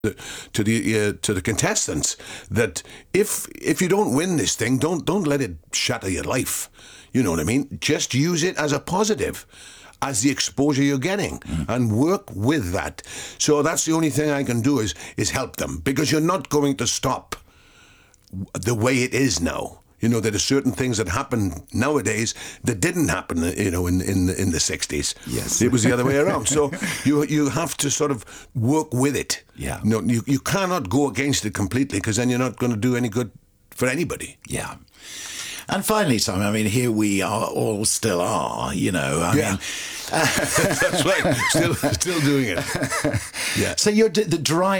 to the contestants that if you don't win this thing, don't let it shatter your life. You know what I mean? Just use it as a positive, as the exposure you're getting, and work with that. So that's the only thing I can do is help them, because you're not going to stop the way it is now. You know, there are certain things that happen nowadays that didn't happen, you know, in the 60s. Yes. It was the other way around. So you have to sort of work with it. Yeah. You know, you cannot go against it completely, because then you're not going to do any good for anybody. Yeah. And finally, Simon, I mean, here we are, all still are, you know. I mean, that's right. Still doing it. Yeah. So the drive